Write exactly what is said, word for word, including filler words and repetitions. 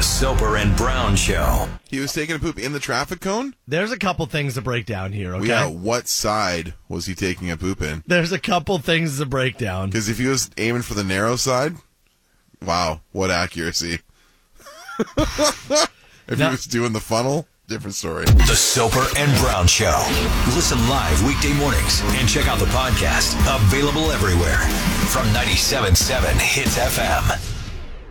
The Soper and Brown Show. He was taking a poop in the traffic cone? There's a couple things to break down here, okay? Yeah, what side was he taking a poop in? There's a couple things to break down. Because if he was aiming for the narrow side, wow, what accuracy. If Now, he was doing the funnel, different story. The Soper and Brown Show. Listen live weekday mornings and check out the podcast. Available everywhere. From ninety-seven point seven Hits F M.